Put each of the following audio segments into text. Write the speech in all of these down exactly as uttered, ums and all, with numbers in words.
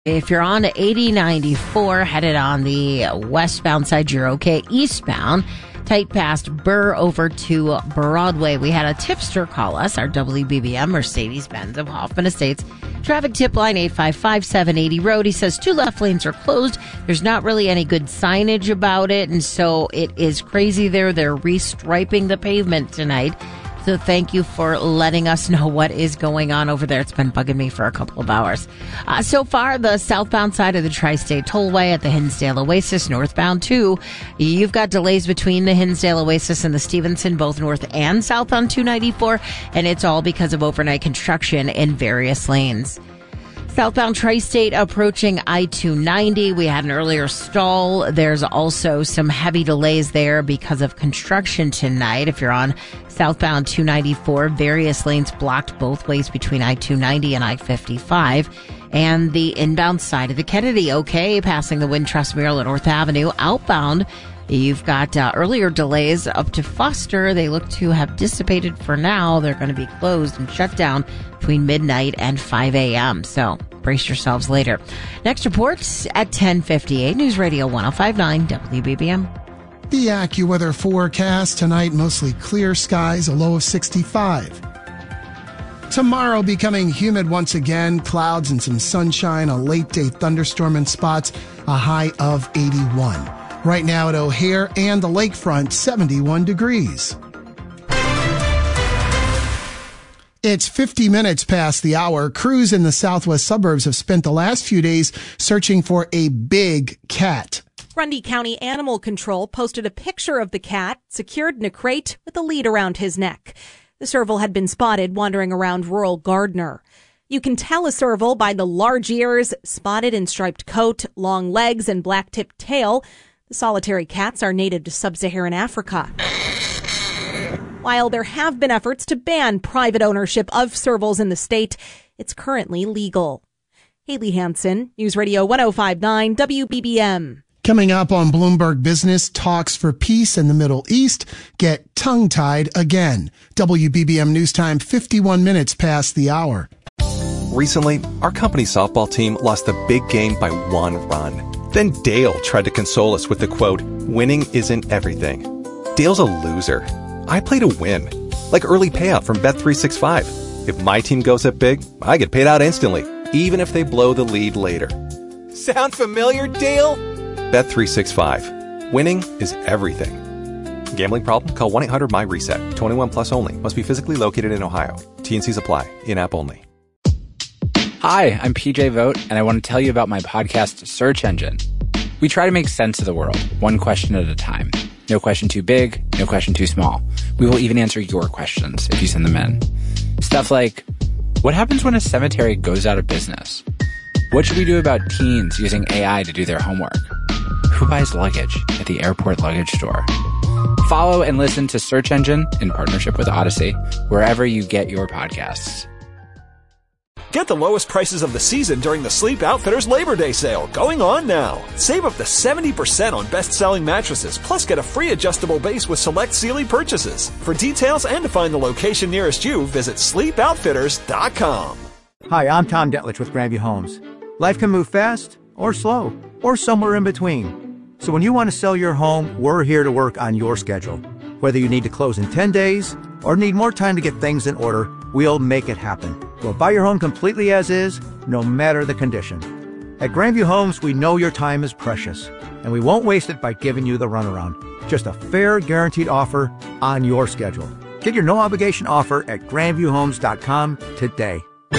If you're on eighty ninety-four, headed on the westbound side, you're okay. Eastbound, tight past Burr over to Broadway. We had a tipster call us, our W B B M Mercedes-Benz of Hoffman Estates. Traffic tip line eight five five, seven eighty road. He says two left lanes are closed. There's not really any good signage about it, and so it is crazy there. They're restriping the pavement tonight. So thank you for letting us know what is going on over there. It's been bugging me for a couple of hours. Uh, so far, the southbound side of the Tri-State Tollway at the Hinsdale Oasis, northbound too. You've got delays between the Hinsdale Oasis and the Stevenson, both north and south on two ninety-four, and it's all because of overnight construction in various lanes. Southbound Tri-State approaching I two ninety. We had an earlier stall. There's also some heavy delays there because of construction tonight. If you're on southbound two ninety-four, various lanes blocked both ways between I two ninety and I fifty-five. And the inbound side of the Kennedy, okay, passing the Wintrust Mural at North Avenue. Outbound, you've got uh, earlier delays up to Foster. They look to have dissipated for now. They're going to be closed and shut down between midnight and five a.m. So brace yourselves later. Next report at ten fifty-eight. News Radio one oh five point nine W B B M. The AccuWeather forecast tonight, mostly clear skies, a low of sixty-five. Tomorrow becoming humid once again, clouds and some sunshine, a late day thunderstorm in spots, a high of eighty-one. Right now at O'Hare and the lakefront, seventy-one degrees. It's fifty minutes past the hour. Crews in the southwest suburbs have spent the last few days searching for a big cat. Grundy County Animal Control posted a picture of the cat secured in a crate with a lead around his neck. The serval had been spotted wandering around rural Gardner. You can tell a serval by the large ears, spotted and striped coat, long legs, and black-tipped tail. The solitary cats are native to sub-Saharan Africa. While there have been efforts to ban private ownership of servals in the state, it's currently legal. Haley Hansen, News Radio one oh five point nine W B B M. Coming up on Bloomberg Business, talks for peace in the Middle East get tongue-tied again. W B B M News Time, fifty-one minutes past the hour. Recently, our company softball team lost the big game by one run. Then Dale tried to console us with the quote, "Winning isn't everything." Dale's a loser. I play to win, like early payout from Bet three sixty-five. If my team goes up big, I get paid out instantly, even if they blow the lead later. Sound familiar, Dale? Bet three sixty-five. Winning is everything. Gambling problem? Call one eight hundred M Y reset. twenty-one plus only. Must be physically located in Ohio. T N Cs apply. In-app only. Hi, I'm P J Vogt, and I want to tell you about my podcast, Search Engine. We try to make sense of the world, one question at a time. No question too big, no question too small. We will even answer your questions if you send them in. Stuff like, what happens when a cemetery goes out of business? What should we do about teens using A I to do their homework? Who buys luggage at the airport luggage store? Follow and listen to Search Engine in partnership with Odyssey, wherever you get your podcasts. Get the lowest prices of the season during the Sleep Outfitters Labor Day sale, going on now. Save up to seventy percent on best-selling mattresses, plus get a free adjustable base with select Sealy purchases. For details and to find the location nearest you, visit sleep outfitters dot com. Hi, I'm Tom Detlich with Grandview Homes. Life can move fast or slow, or somewhere in between. So when you want to sell your home, we're here to work on your schedule. Whether you need to close in ten days or need more time to get things in order, we'll make it happen. We'll buy your home completely as is, no matter the condition. At Grandview Homes, we know your time is precious, and we won't waste it by giving you the runaround. Just a fair, guaranteed offer on your schedule. Get your no-obligation offer at grandview homes dot com today.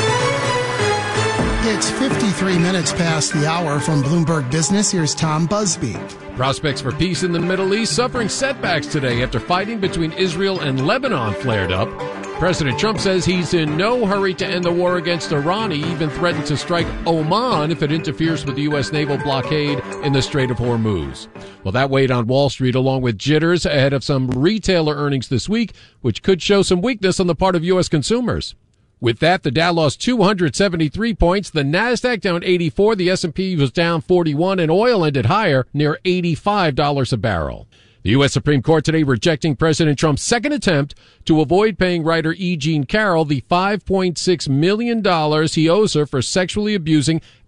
It's fifty-three minutes past the hour from Bloomberg Business. Here's Tom Busby. Prospects for peace in the Middle East suffering setbacks today after fighting between Israel and Lebanon flared up. President Trump says he's in no hurry to end the war against Iran. He even threatened to strike Oman if it interferes with the U S naval blockade in the Strait of Hormuz. Well, that weighed on Wall Street along with jitters ahead of some retailer earnings this week, which could show some weakness on the part of U S consumers. With that, the Dow lost two hundred seventy-three points, the Nasdaq down eighty-four, the S and P was down forty-one, and oil ended higher, near eighty-five dollars a barrel. The U S Supreme Court today rejecting President Trump's second attempt to avoid paying writer E. Jean Carroll the five point six million dollars he owes her for sexually abusing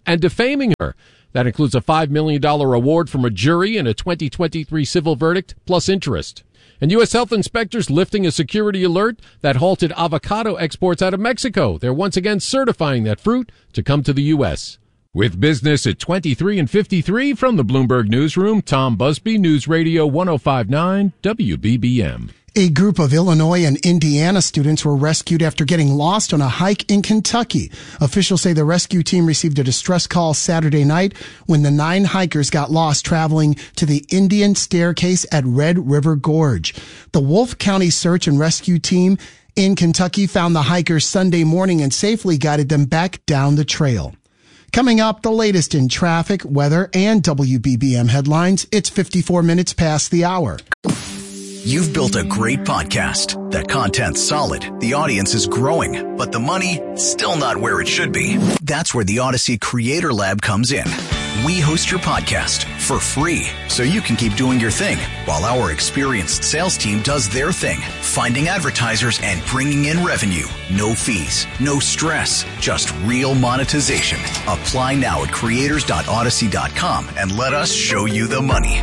and defaming her. That includes a five million dollars award from a jury and a twenty twenty-three civil verdict, plus interest. And U S health inspectors lifting a security alert that halted avocado exports out of Mexico. They're once again certifying that fruit to come to the U S. With business at twenty-three and fifty-three from the Bloomberg Newsroom, Tom Busby, News Radio one oh five point nine W B B M. A group of Illinois and Indiana students were rescued after getting lost on a hike in Kentucky. Officials say the rescue team received a distress call Saturday night when the nine hikers got lost traveling to the Indian Staircase at Red River Gorge. The Wolfe County Search and Rescue Team in Kentucky found the hikers Sunday morning and safely guided them back down the trail. Coming up, the latest in traffic, weather, and W B B M headlines. It's fifty-four minutes past the hour. You've built a great podcast. That content's solid. The audience is growing, but the money still not where it should be. That's where the Odyssey Creator Lab comes in. We host your podcast for free so you can keep doing your thing while our experienced sales team does their thing, finding advertisers and bringing in revenue. No fees, no stress, just real monetization. Apply now at creators dot odyssey dot com and let us show you the money.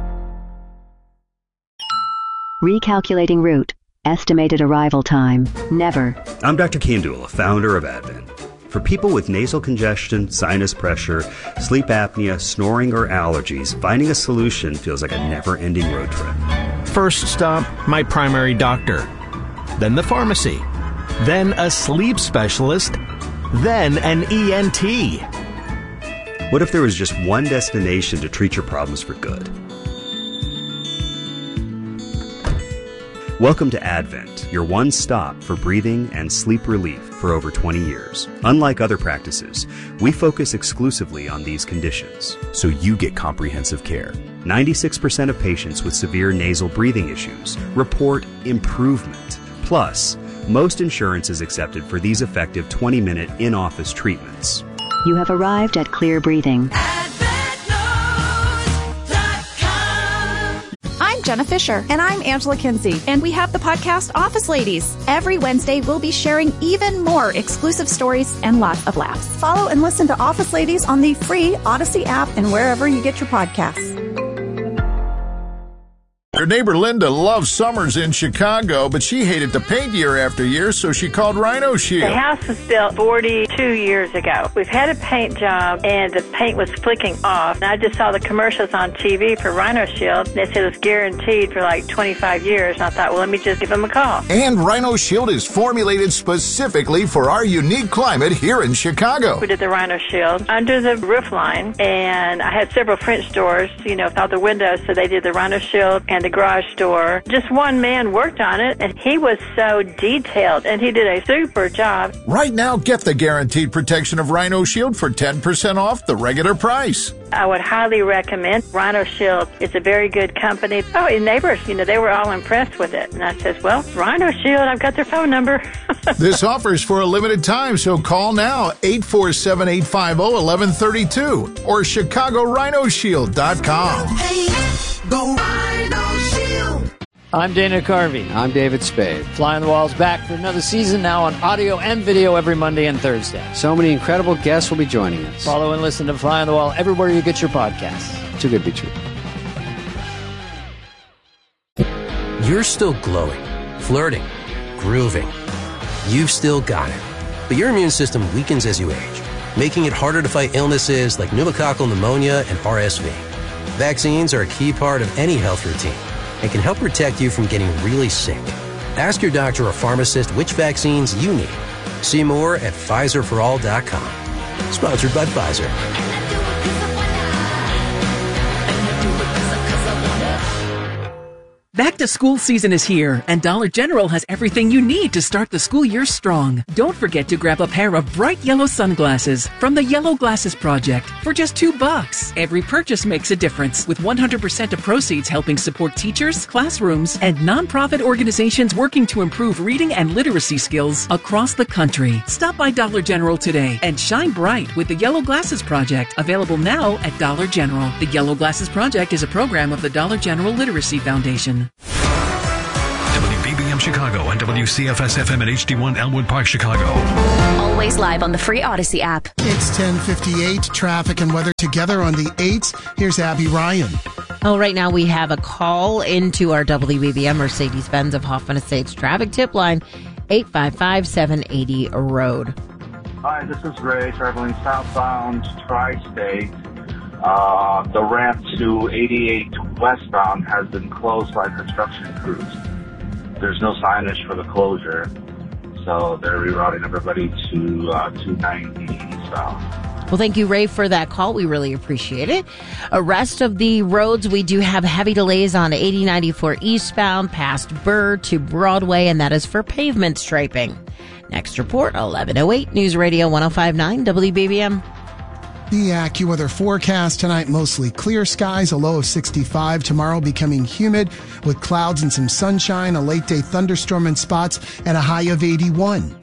Recalculating route. Estimated arrival time. Never. I'm Doctor Kandula, founder of Advent. For people with nasal congestion, sinus pressure, sleep apnea, snoring, or allergies, finding a solution feels like a never-ending road trip. First stop, my primary doctor. Then the pharmacy. Then a sleep specialist. Then an E N T. What if there was just one destination to treat your problems for good? Welcome to Advent, your one stop for breathing and sleep relief for over twenty years. Unlike other practices, we focus exclusively on these conditions, so you get comprehensive care. ninety-six percent of patients with severe nasal breathing issues report improvement. Plus, most insurance is accepted for these effective twenty-minute in-office treatments. You have arrived at Clear Breathing. I'm Jenna Fisher. And I'm Angela Kinsey. And we have the podcast Office Ladies. Every Wednesday, we'll be sharing even more exclusive stories and lots of laughs. Follow and listen to Office Ladies on the free Odyssey app and wherever you get your podcasts. Her neighbor Linda loves summers in Chicago, but she hated to paint year after year, so she called Rhino Shield. The house was built forty-two years ago. We've had a paint job, and the paint was flicking off. And I just saw the commercials on T V for Rhino Shield. They said it's guaranteed for like twenty-five years. And I thought, well, let me just give them a call. And Rhino Shield is formulated specifically for our unique climate here in Chicago. We did the Rhino Shield under the roof line, and I had several French doors, you know, without the windows, so they did the Rhino Shield and the garage door. Just one man worked on it, and he was so detailed, and he did a super job. Right now, get the guaranteed protection of Rhino Shield for ten percent off the regular price. I would highly recommend Rhino Shield. It's a very good company. Oh, and neighbors, you know, they were all impressed with it. And I said, well, Rhino Shield, I've got their phone number. This offer is for a limited time, so call now, eight four seven, eight five zero, one one three two or Chicago Rhino Shield dot com. Hey, go Rhino Shield. I'm Dana Carvey. I'm David Spade. Fly on the Wall's back for another season now on audio and video every Monday and Thursday. So many incredible guests will be joining us. Follow and listen to Fly on the Wall everywhere you get your podcasts. Too good to be true. You're still glowing, flirting, grooving. You've still got it. But your immune system weakens as you age, making it harder to fight illnesses like pneumococcal pneumonia and R S V. Vaccines are a key part of any health routine and can help protect you from getting really sick. Ask your doctor or pharmacist which vaccines you need. See more at Pfizer for all dot com. Sponsored by Pfizer. Back to school season is here, and Dollar General has everything you need to start the school year strong. Don't forget to grab a pair of bright yellow sunglasses from the Yellow Glasses Project for just two bucks. Every purchase makes a difference, with one hundred percent of proceeds helping support teachers, classrooms, and nonprofit organizations working to improve reading and literacy skills across the country. Stop by Dollar General today and shine bright with the Yellow Glasses Project, available now at Dollar General. The Yellow Glasses Project is a program of the Dollar General Literacy Foundation. W B B M Chicago on W C F S F M and H D one Elmwood Park, Chicago. Always live on the free Odyssey app. It's ten fifty-eight, traffic and weather together on the eights. Here's Abby Ryan. Oh, right now we have a call into our W B B M Mercedes-Benz of Hoffman Estates traffic tip line, eight five five, seven eight zero, road. Hi, this is Ray, traveling southbound Tri-State. Uh, the ramp to eighty-eight westbound has been closed by construction crews. There's no signage for the closure, so they're rerouting everybody to uh, two ninety eastbound. Well, thank you, Ray, for that call. We really appreciate it. A rest of the roads, we do have heavy delays on eighty ninety-four eastbound past Burr to Broadway, and that is for pavement striping. Next report, eleven oh eight, News Radio one oh five point nine W B B M. The AccuWeather forecast tonight, mostly clear skies, a low of sixty-five. Tomorrow becoming humid with clouds and some sunshine, a late day thunderstorm in spots, and a high of eighty-one.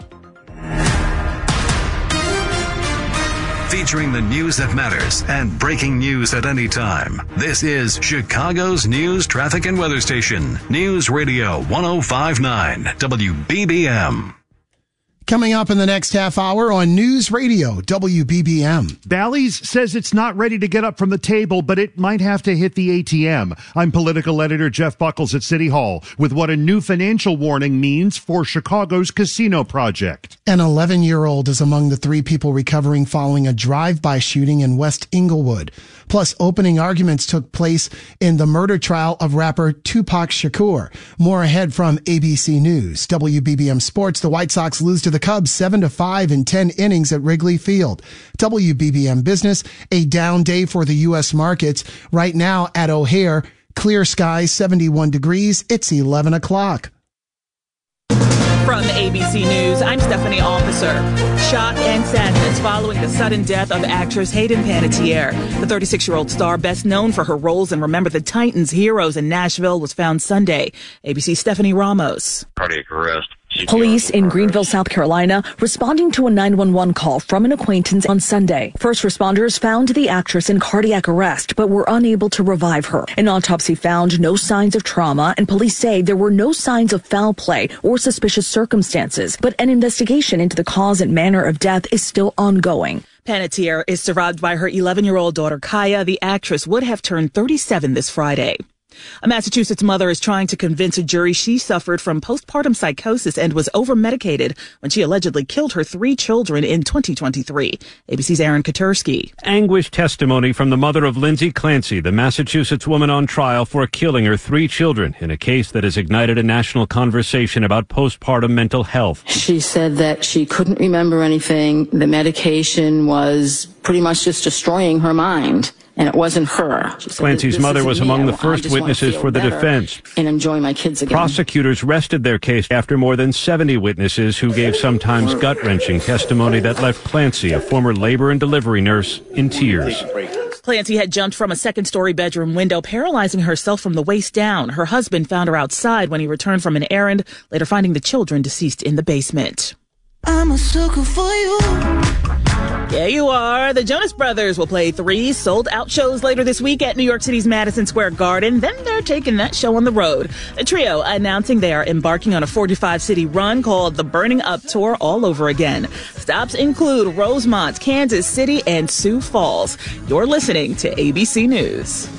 Featuring the news that matters and breaking news at any time. This is Chicago's news, traffic, and weather station. News Radio one oh five point nine W B B M. Coming up in the next half hour on News Radio W B B M. Bally's says it's not ready to get up from the table, but it might have to hit the A T M. I'm political editor Jeff Buckles at City Hall with what a new financial warning means for Chicago's casino project. An eleven-year-old is among the three people recovering following a drive-by shooting in West Inglewood. Plus, opening arguments took place in the murder trial of rapper Tupac Shakur. More ahead from A B C News. W B B M Sports, the White Sox lose to the Cubs seven to five in ten innings at Wrigley Field. W B B M Business, a down day for the U S markets. Right now at O'Hare, clear skies, seventy-one degrees. It's eleven o'clock. From A B C News, I'm Stephanie Officer. Shock and sadness following the sudden death of actress Hayden Panettiere. The thirty-six-year-old star, best known for her roles in Remember the Titans, Heroes, and Nashville, was found Sunday. A B C's Stephanie Ramos. Cardiac arrest. Police in Greenville, South Carolina, responding to a nine one one call from an acquaintance on Sunday. First responders found the actress in cardiac arrest, but were unable to revive her. An autopsy found no signs of trauma, and police say there were no signs of foul play or suspicious circumstances, but an investigation into the cause and manner of death is still ongoing. Panettiere is survived by her eleven-year-old daughter, Kaya. The actress would have turned thirty-seven this Friday. A Massachusetts mother is trying to convince a jury she suffered from postpartum psychosis and was over-medicated when she allegedly killed her three children in twenty twenty-three. A B C's Aaron Katursky. Anguished testimony from the mother of Lindsay Clancy, the Massachusetts woman on trial for killing her three children in a case that has ignited a national conversation about postpartum mental health. She said that she couldn't remember anything. The medication was pretty much just destroying her mind. And it wasn't her. Clancy's mother was among the first witnesses for the defense. And enjoy my kids again. Prosecutors rested their case after more than seventy witnesses who gave sometimes gut-wrenching testimony that left Clancy, a former labor and delivery nurse, in tears. Clancy had jumped from a second-story bedroom window, paralyzing herself from the waist down. Her husband found her outside when he returned from an errand, later finding the children deceased in the basement. I'm a sucker for you. Yeah, you are. The Jonas Brothers will play three sold-out shows later this week at New York City's Madison Square Garden. Then they're taking that show on the road. The trio announcing they are embarking on a forty-five city run called the Burning Up Tour all over again. Stops include Rosemont, Kansas City, and Sioux Falls. You're listening to A B C News.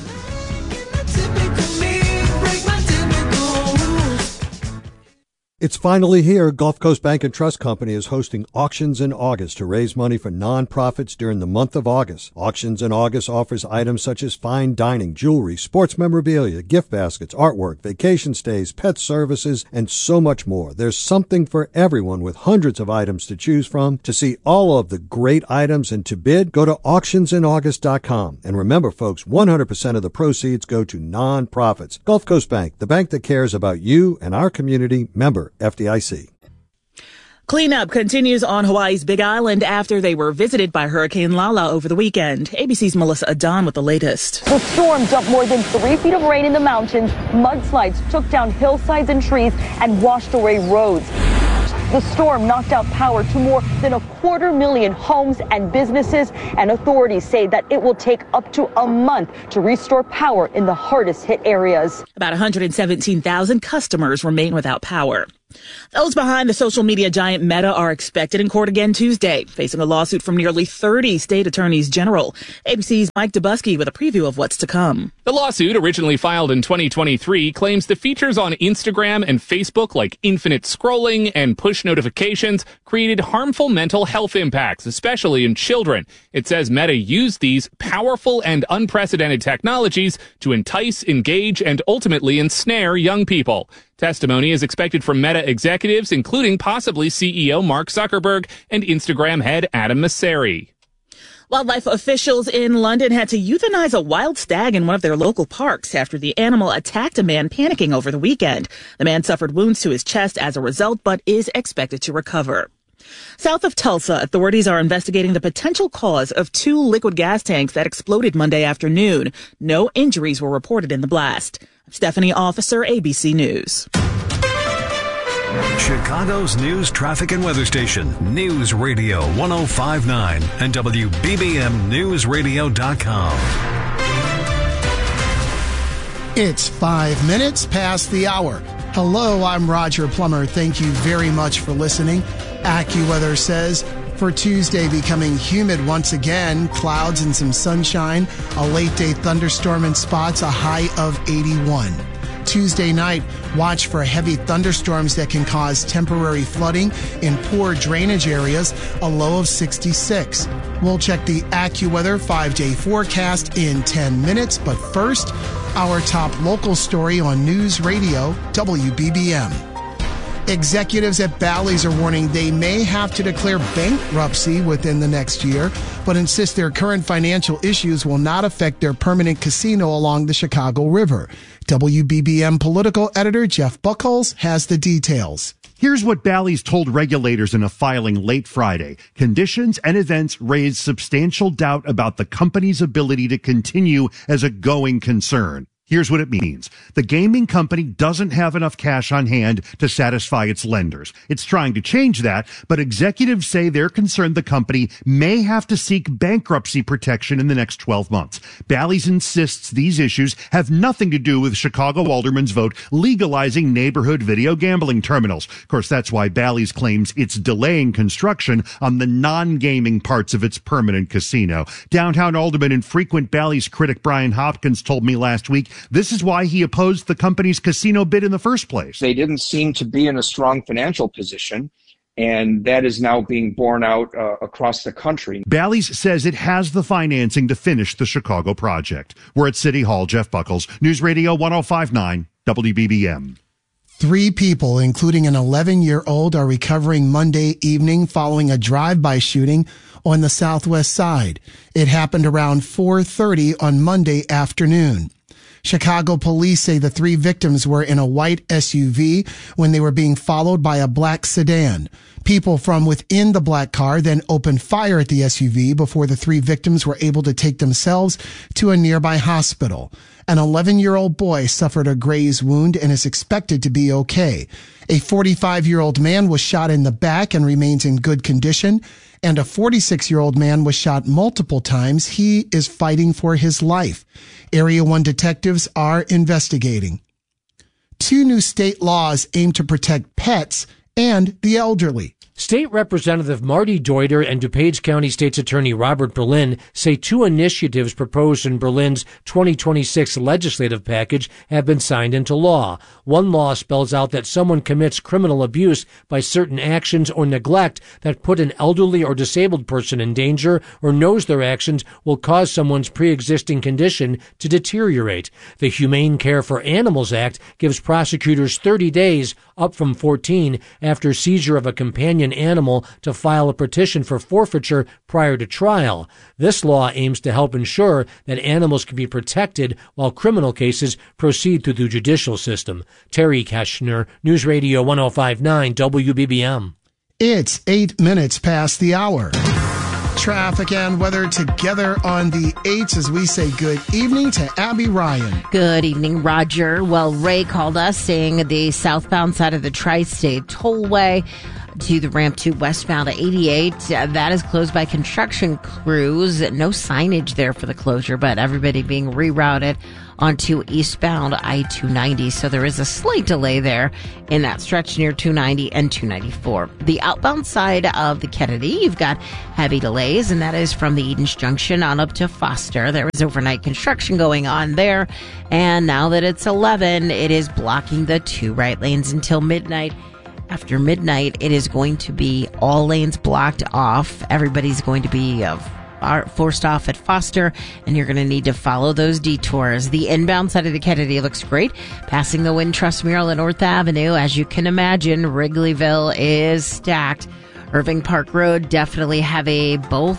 It's finally here. Gulf Coast Bank and Trust Company is hosting Auctions in August to raise money for nonprofits during the month of August. Auctions in August offers items such as fine dining, jewelry, sports memorabilia, gift baskets, artwork, vacation stays, pet services, and so much more. There's something for everyone with hundreds of items to choose from. To see all of the great items and to bid, go to auctions in august dot com. And remember, folks, one hundred percent of the proceeds go to nonprofits. Gulf Coast Bank, the bank that cares about you and our community. Member F D I C. Cleanup continues on Hawaii's Big Island after they were visited by Hurricane Lala over the weekend. A B C's Melissa Adon with the latest. The storm dumped more than three feet of rain in the mountains. Mudslides took down hillsides and trees and washed away roads. The storm knocked out power to more than a quarter million homes and businesses, and authorities say that it will take up to a month to restore power in the hardest hit areas. About one hundred seventeen thousand customers remain without power. Those behind the social media giant Meta are expected in court again Tuesday, facing a lawsuit from nearly thirty state attorneys general. A B C's Mike Dubusky with a preview of what's to come. The lawsuit, originally filed in twenty twenty-three, claims the features on Instagram and Facebook, like infinite scrolling and push notifications, created harmful mental health impacts, especially in children. It says Meta used these powerful and unprecedented technologies to entice, engage, and ultimately ensnare young people. Testimony is expected from Meta executives, including possibly C E O Mark Zuckerberg and Instagram head Adam Mosseri. Wildlife officials in London had to euthanize a wild stag in one of their local parks after the animal attacked a man panicking over the weekend. The man suffered wounds to his chest as a result, but is expected to recover. South of Tulsa, authorities are investigating the potential cause of two liquid gas tanks that exploded Monday afternoon. No injuries were reported in the blast. I'm Stephanie Officer, A B C News. Chicago's news, traffic, and weather station, News Radio one oh five point nine and W B B M News Radio dot com. It's five minutes past the hour. Hello, I'm Roger Plummer. Thank you very much for listening. AccuWeather says for Tuesday becoming humid once again, clouds and some sunshine, a late day thunderstorm in spots, a high of eighty-one. Tuesday night, watch for heavy thunderstorms that can cause temporary flooding in poor drainage areas, a low of sixty-six. We'll check the AccuWeather five-day forecast in ten minutes, but first, our top local story on News Radio W B B M. Executives at Bally's are warning they may have to declare bankruptcy within the next year, but insist their current financial issues will not affect their permanent casino along the Chicago River. W B B M political editor Jeff Buckles has the details. Here's what Bally's told regulators in a filing late Friday. Conditions and events raised substantial doubt about the company's ability to continue as a going concern. Here's what it means. The gaming company doesn't have enough cash on hand to satisfy its lenders. It's trying to change that, but executives say they're concerned the company may have to seek bankruptcy protection in the next twelve months. Bally's insists these issues have nothing to do with Chicago aldermen's vote legalizing neighborhood video gambling terminals. Of course, that's why Bally's claims it's delaying construction on the non-gaming parts of its permanent casino. Downtown alderman and frequent Bally's critic Brian Hopkins told me last week this is why he opposed the company's casino bid in the first place. They didn't seem to be in a strong financial position, and that is now being borne out uh, across the country. Bally's says it has the financing to finish the Chicago project. We're at City Hall. Jeff Buckles, News Radio one oh five point nine, W B B M. Three people, including an eleven-year-old, are recovering Monday evening following a drive-by shooting on the southwest side. It happened around four thirty on Monday afternoon. Chicago police say the three victims were in a white S U V when they were being followed by a black sedan. People from within the black car then opened fire at the S U V before the three victims were able to take themselves to a nearby hospital. An eleven-year-old boy suffered a graze wound and is expected to be okay. A forty-five-year-old man was shot in the back and remains in good condition, and a forty-six-year-old man was shot multiple times. He is fighting for his life. Area one detectives are investigating. Two new state laws aim to protect pets and the elderly. State Representative Marty Deuter and DuPage County State's Attorney Robert Berlin say two initiatives proposed in Berlin's twenty twenty-six legislative package have been signed into law. One law spells out that someone commits criminal abuse by certain actions or neglect that put an elderly or disabled person in danger or knows their actions will cause someone's pre-existing condition to deteriorate. The Humane Care for Animals Act gives prosecutors thirty days, up from fourteen, after seizure of a companion animal to file a petition for forfeiture prior to trial. This law aims to help ensure that animals can be protected while criminal cases proceed through the judicial system. Terry Keschner, News Radio one oh five point nine W B B M. It's eight minutes past the hour. Traffic and weather together on the eights as we say good evening to Abby Ryan. Good evening, Roger. Well, Ray called us saying the southbound side of the Tri-State Tollway to the ramp to westbound eighty-eight. Uh, that is closed by construction crews. No signage there for the closure, but everybody being rerouted onto eastbound I two ninety. So there is a slight delay there in that stretch near two ninety and two ninety-four. The outbound side of the Kennedy, you've got heavy delays, and that is from the Edens Junction on up to Foster. There was overnight construction going on there, and now that it's eleven, it is blocking the two right lanes until midnight. After midnight, it is going to be all lanes blocked off. Everybody's going to be uh, are forced off at Foster, and you're going to need to follow those detours. The inbound side of the Kennedy looks great, passing the Wintrust mural at North Avenue. As you can imagine, Wrigleyville is stacked. Irving Park Road, definitely heavy, both